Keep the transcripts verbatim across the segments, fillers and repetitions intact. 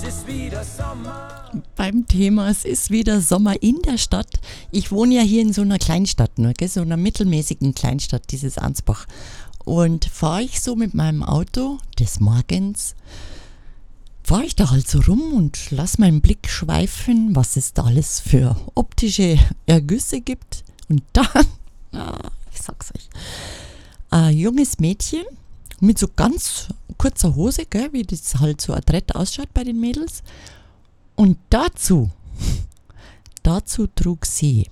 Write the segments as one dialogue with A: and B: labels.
A: Beim Thema, es ist wieder Sommer in der Stadt. Ich wohne ja hier in so einer Kleinstadt, ne, gell, so einer mittelmäßigen Kleinstadt, dieses Ansbach. Und fahre ich so mit meinem Auto des Morgens, fahre ich da halt so rum und lasse meinen Blick schweifen, was es da alles für optische Ergüsse gibt. Und dann, ah, ich sag's euch, ein junges Mädchen mit so ganz kurzer Hose, gell, wie das halt so adrett ausschaut bei den Mädels. Und dazu, dazu trug sie,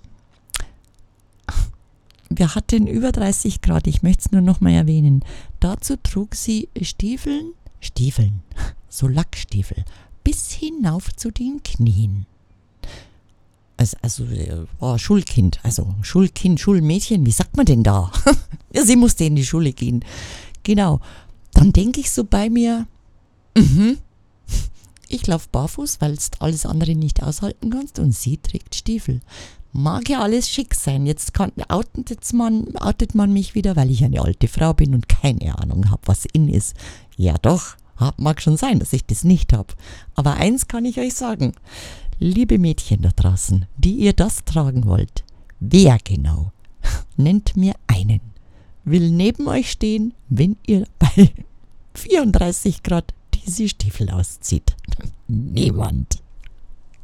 A: wir hatten über dreißig Grad, ich möchte es nur noch mal erwähnen, dazu trug sie Stiefeln, Stiefeln, so Lackstiefel, bis hinauf zu den Knien. Also, also war Schulkind, also Schulkind, Schulmädchen, wie sagt man denn da? Ja, sie musste in die Schule gehen. Genau. Dann denke ich so bei mir, mhm, ich laufe barfuß, weil du alles andere nicht aushalten kannst, und sie trägt Stiefel. Mag ja alles schick sein. Jetzt, kann, outet, man, outet man mich wieder, weil ich eine alte Frau bin und keine Ahnung habe, was in ist. Ja doch, mag schon sein, dass ich das nicht habe. Aber eins kann ich euch sagen, liebe Mädchen da draußen, die ihr das tragen wollt, wer genau, nennt mir einen, will neben euch stehen, wenn ihr bei vierunddreißig Grad diese Stiefel auszieht. Niemand.